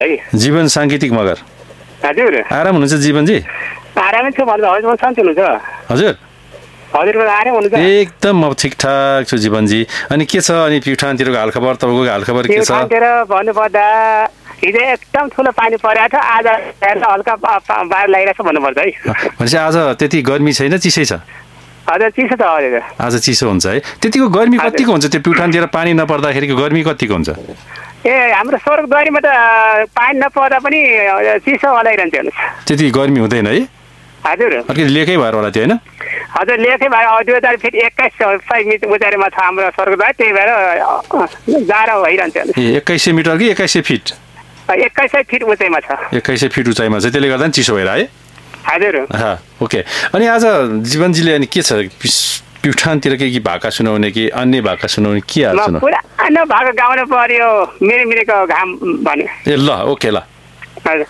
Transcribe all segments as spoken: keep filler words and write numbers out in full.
जीवन साङ्गीतिक मगर। हजुर आराम हुनुहुन्छ जीवनजी? आरामै छु भन्नु हजुर सन्चै हुनुहुन्छ? हजुर हजुर आराम हुनुहुन्छ? एकदम म ठिकठाक छु जीवनजी। अनि के छ अनि प्युठानतिरको हालखबर तपाईँको हालखबर के छ? प्युठानतिर भन्नुपर्दा हिजो एकदम ठुलो पानी परेको थियो, आज हल्का बाहिर लागिरहेको छ भन्नुपर्छ है। भनेपछि आज त्यति गर्मी छैन, चिसै छ? हजुर चिसो छ हजुर। आज चिसो हुन्छ है। त्यतिको गर्मी कतिको हुन्छ त्यो प्युठानतिर पानी नपर्दाखेरिको गर्मी कतिको हुन्छ? ए हाम्रो स्वर्गद्वारीमा त पानी नपर्दा पनि चिसो हलाइरहन्छ हेर्नुहोस्। त्यति गर्मी हुँदैन है? हजुर अलिकति लेकै भएर होला त्यो होइन? हजुर लेखै भएर दुई हजार फिट एक्काइस सय मिटर उचाइमा छ हाम्रो स्वर्गद्वार, त्यही भएर जाडो भइरहन्छ। ए एक्काइस सय मिटर कि एक्काइस सय फिट? एक्काइस सय फिट उचाइमा छ। एक्काइस सय फिट उचाइमा छ, त्यसले गर्दा नि चिसो भएर है? हजुर ओके। अनि आज जीवनजीले अनि के छ प्युठानतिर के भाका सुनाउने कि अन्य भाका सुनाउने के हाल्छ? पुरानो भाका गाउनु पर्यो, मेरो मिरेको घाम भन्यो। ए ल ओके ल। हजुर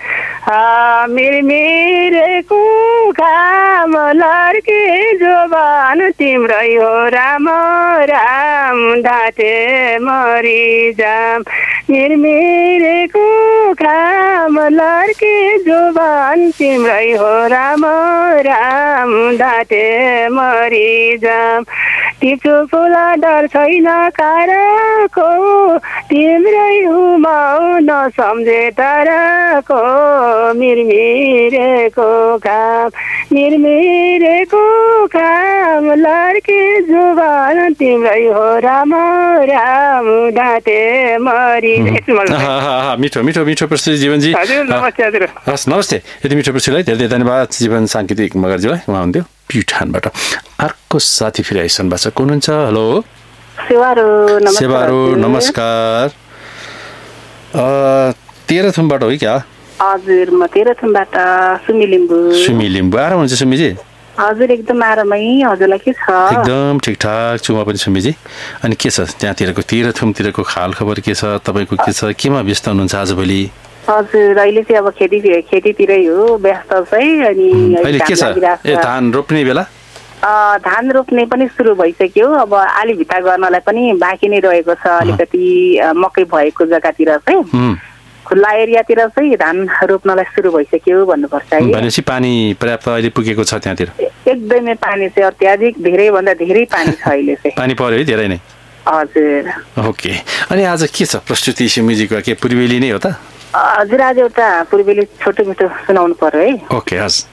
मिरमिरेको घाम लड्के जोबान तिम्रै हो राम राम ढाँटे मरिजाम। मिरमिरेको घाम लड्के जोबान तिम्रै हो राम राम ढाँटे मरिजाम। टिप्छु फुला डर छैन कारको, तिम्रै हुमाउ नसम्झे ताराको। मिरमिरेको घाम मिरमिरेको घाम लड्के जुबान तिम्रै हो राम राम ढाँटे मरि। मिठो मिठो मिठो प्रस्तुति जीवनजी। नमस्ते हजुर। हस् नमस्ते। यति मिठो प्रस्तुतिलाई धेरै धेरै धन्यवाद जीवन साङ्गीतिक मगरजीलाई। उहाँ हुन्थ्यो प्युठानबाट। अर्को साथी फेरि आइसन भएको छ, को हुनुहुन्छ? हेलो सेवारो नमस्कार। तेह्रथुमबाट हो कि क्या? हजुर म तेह्रथुमबाट सुमी लिम्बू। सुमी लिम्बू आराम हुन्छ सुमीजी? हजुर एकदम आरामै। हजुरलाई के छ? एकदम ठिकठाक छु म पनि सुमीजी। अनि के छ त्यहाँतिरको तेह्रथुमतिरको हाल खबर के छ? तपाईँको के छ? केमा व्यस्त हुनुहुन्छ आजभोलि? हजुर अहिले चाहिँ अब खेती खेतीतिरै हो व्यस्त चाहिँ। अनि अहिले के छ? ए धान रोप्ने बेला? धान रोप्ने पनि सुरु भइसक्यो। अब आली भित्ता गर्नलाई पनि बाँकी नै रहेको छ अलिकति। मकै भएको जग्गातिर चाहिँ खुल्ला एरियातिर चाहिँ धान रोप्नलाई सुरु भइसक्यो भन्नुपर्छ है। भनेपछि पानी पर्याप्त अहिले पुगेको छ त्यहाँतिर? एकदमै पानी चाहिँ अत्याधिक धेरैभन्दा धेरै पानी छ अहिले चाहिँ। पानी पर्यो है धेरै नै? हजुर। ओके। अनि आज के छ प्रस्तुति सुमीजीको? के पूर्वेली नै हो त? हजुर आज एउटा पूर्वेली छोटो मिठो सुनाउनु पर्यो है। ओके हस्।